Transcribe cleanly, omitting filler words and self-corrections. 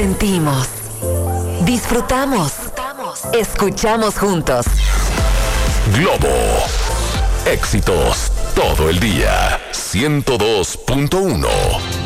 Sentimos, disfrutamos, escuchamos juntos. Globo. Éxitos todo el día. 102.1.